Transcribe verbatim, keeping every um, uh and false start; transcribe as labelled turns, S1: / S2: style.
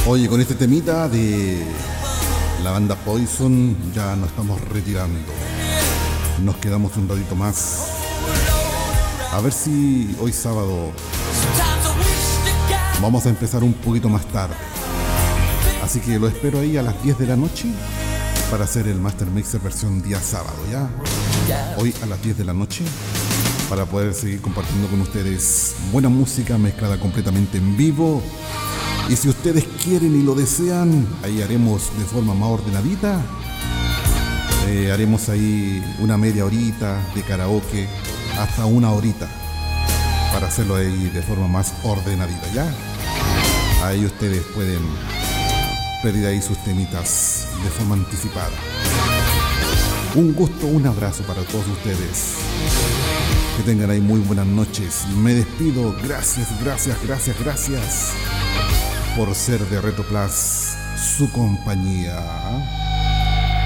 S1: Oye, con este temita de la banda Poison ya nos estamos retirando. Nos quedamos un ratito más. A ver si hoy sábado vamos a empezar un poquito más tarde. Así que lo espero ahí a las diez de la noche para hacer el Master Mixer versión día sábado, ¿ya? Hoy a las diez de la noche para poder seguir compartiendo con ustedes buena música mezclada completamente en vivo. Y si ustedes quieren y lo desean, ahí haremos de forma más ordenadita. Eh, haremos ahí una media horita de karaoke, hasta una horita, para hacerlo ahí de forma más ordenadita, ¿ya? Ahí ustedes pueden pedir ahí sus temitas de forma anticipada. Un gusto, un abrazo para todos ustedes. Que tengan ahí muy buenas noches. Me despido. Gracias, gracias, gracias, gracias por ser de Retro Plus su compañía.